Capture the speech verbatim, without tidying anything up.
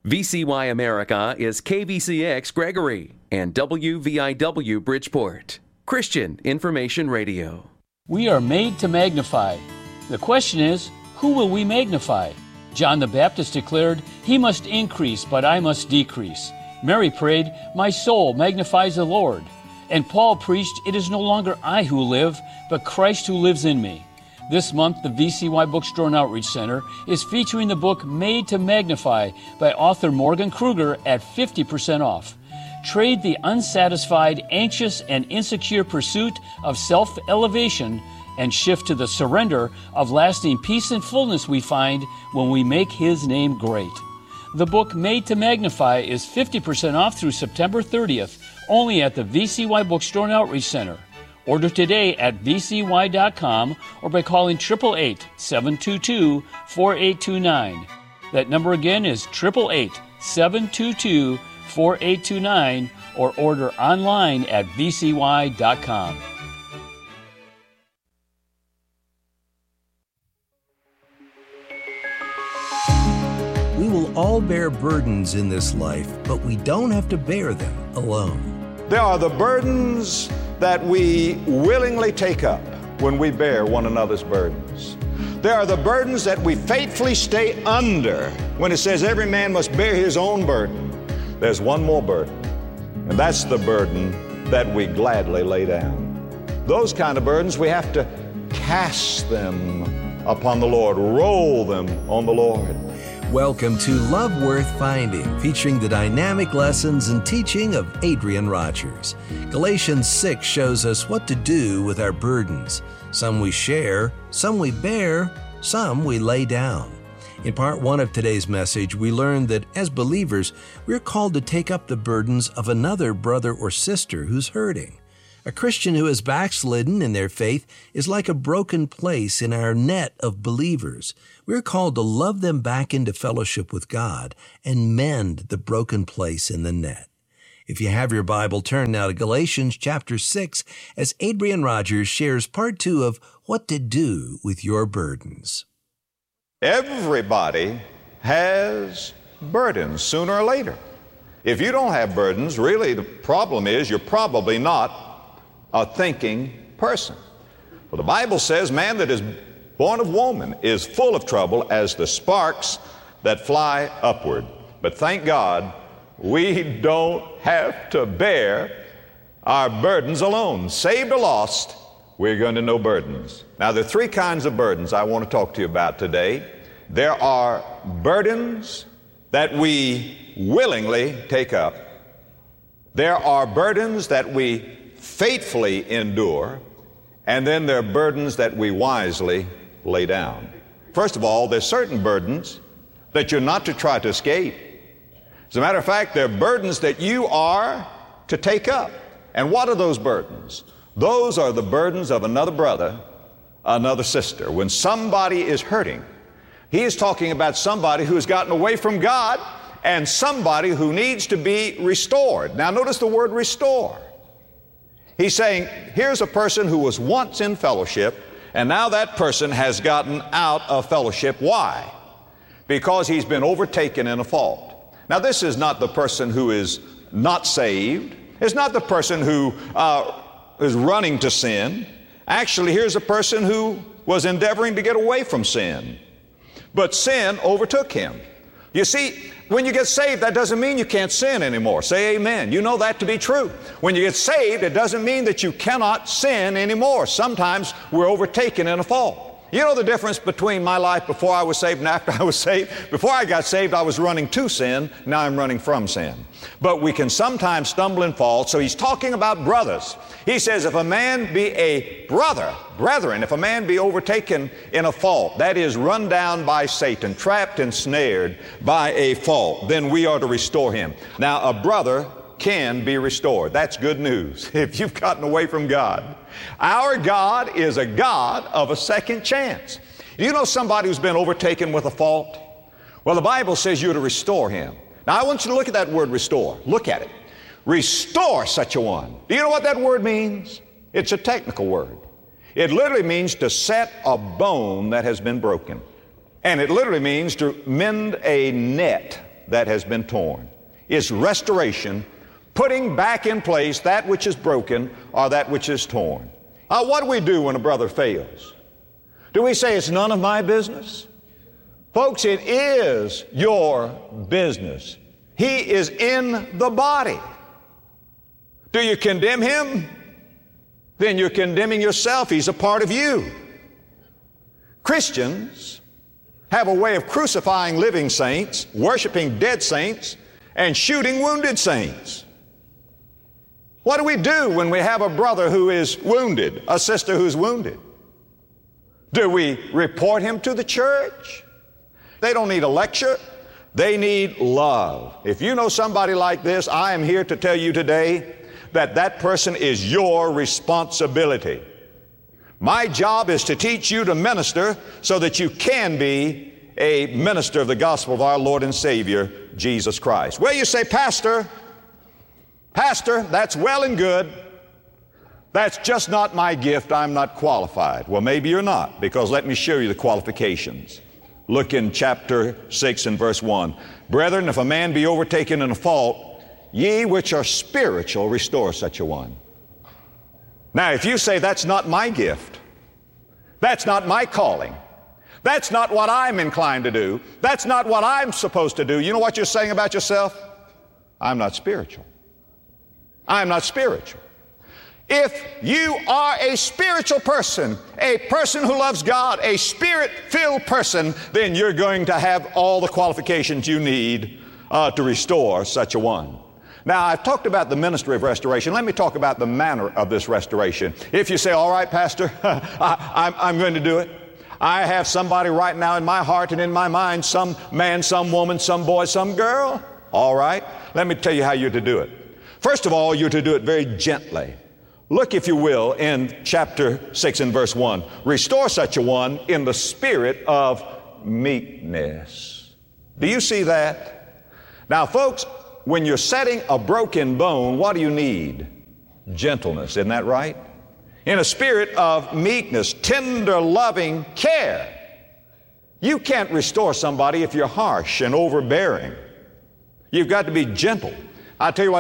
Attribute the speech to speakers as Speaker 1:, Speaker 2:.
Speaker 1: V C Y America is K V C X Gregory and W V I W Bridgeport. Christian Information Radio.
Speaker 2: We are made to magnify. The question is, who will we magnify? John the Baptist declared, "He must increase, but I must decrease." Mary prayed, "My soul magnifies the Lord." And Paul preached, "It is no longer I who live, but Christ who lives in me." This month, the V C Y Bookstore and Outreach Center is featuring the book Made to Magnify by author Morgan Kruger at fifty percent off. Trade the unsatisfied, anxious, and insecure pursuit of self-elevation and shift to the surrender of lasting peace and fullness we find when we make His name great. The book Made to Magnify is fifty percent off through September thirtieth, only at the V C Y Bookstore and Outreach Center. Order today at V C Y dot com or by calling eight eight eight, seven two two, four eight two nine. That number again is eight eight eight, seven two two, four eight two nine or order online at V C Y dot com.
Speaker 3: We will all bear burdens in this life, but we don't have to bear them alone.
Speaker 4: There are the burdens that we willingly take up when we bear one another's burdens. There are the burdens that we faithfully stay under when it says every man must bear his own burden. There's one more burden, and that's the burden that we gladly lay down. Those kind of burdens, we have to cast them upon the Lord, roll them on the Lord.
Speaker 3: Welcome to Love Worth Finding, featuring the dynamic lessons and teaching of Adrian Rogers. Galatians six shows us what to do with our burdens. Some we share, some we bear, some we lay down. In part one of today's message, we learned that as believers, we're called to take up the burdens of another brother or sister who's hurting. A Christian who is backslidden in their faith is like a broken place in our net of believers. We're called to love them back into fellowship with God and mend the broken place in the net. If you have your Bible, turn now to Galatians chapter six as Adrian Rogers shares part two of What to Do with Your Burdens.
Speaker 4: Everybody has burdens sooner or later. If you don't have burdens, really the problem is you're probably not a thinking person. Well, the Bible says man that is born of woman is full of trouble as the sparks that fly upward. But thank God, we don't have to bear our burdens alone. Saved or lost, we're going to know burdens. Now, there are three kinds of burdens I want to talk to you about today. There are burdens that we willingly take up. There are burdens that we faithfully endure, and then there are burdens that we wisely lay down. First of all, there's certain burdens that you're not to try to escape. As a matter of fact, there are burdens that you are to take up. And what are those burdens? Those are the burdens of another brother, another sister. When somebody is hurting, he is talking about somebody who has gotten away from God and somebody who needs to be restored. Now notice the word restore. He's saying, here's a person who was once in fellowship, and now that person has gotten out of fellowship. Why? Because he's been overtaken in a fault. Now, this is not the person who is not saved. It's not the person who uh, is running to sin. Actually, here's a person who was endeavoring to get away from sin, but sin overtook him. You see, when you get saved, that doesn't mean you can't sin anymore. Say amen. You know that to be true. When you get saved, it doesn't mean that you cannot sin anymore. Sometimes we're overtaken in a fault. You know the difference between my life before I was saved and after I was saved? Before I got saved, I was running to sin. Now I'm running from sin. But we can sometimes stumble and fall. So he's talking about brothers. He says, if a man be a brother, brethren, if a man be overtaken in a fault, that is, run down by Satan, trapped and snared by a fault, then we are to restore him. Now, a brother can be restored. That's good news if you've gotten away from God. Our God is a God of a second chance. You know somebody who's been overtaken with a fault? Well, the Bible says you're to restore him. Now, I want you to look at that word restore. Look at it. Restore such a one. Do you know what that word means? It's a technical word. It literally means to set a bone that has been broken. And it literally means to mend a net that has been torn. It's restoration, putting back in place that which is broken or that which is torn. Now, what do we do when a brother fails? Do we say it's none of my business? Folks, it is your business. He is in the body. Do you condemn him? Then you're condemning yourself. He's a part of you. Christians have a way of crucifying living saints, worshiping dead saints, and shooting wounded saints. What do we do when we have a brother who is wounded, a sister who's wounded? Do we report him to the church? They don't need a lecture. They need love. If you know somebody like this, I am here to tell you today that that person is your responsibility. My job is to teach you to minister so that you can be a minister of the gospel of our Lord and Savior, Jesus Christ. Well, you say, Pastor, Pastor, that's well and good. That's just not my gift. I'm not qualified. Well, maybe you're not, because let me show you the qualifications. Look in chapter six and verse one. Brethren, if a man be overtaken in a fault, ye which are spiritual, restore such a one. Now, if you say that's not my gift, that's not my calling, that's not what I'm inclined to do, that's not what I'm supposed to do, you know what you're saying about yourself? I'm not spiritual. I'm not spiritual. If you are a spiritual person, a person who loves God, a spirit-filled person, then you're going to have all the qualifications you need uh, to restore such a one. Now, I've talked about the ministry of restoration. Let me talk about the manner of this restoration. If you say, all right, Pastor, I, I'm, I'm going to do it. I have somebody right now in my heart and in my mind, some man, some woman, some boy, some girl. All right, let me tell you how you're to do it. First of all, you're to do it very gently. Look, if you will, in chapter six and verse one. Restore such a one in the spirit of meekness. Do you see that? Now, folks, when you're setting a broken bone, what do you need? Gentleness, isn't that right? In a spirit of meekness, tender, loving care. You can't restore somebody if you're harsh and overbearing. You've got to be gentle. I tell you what,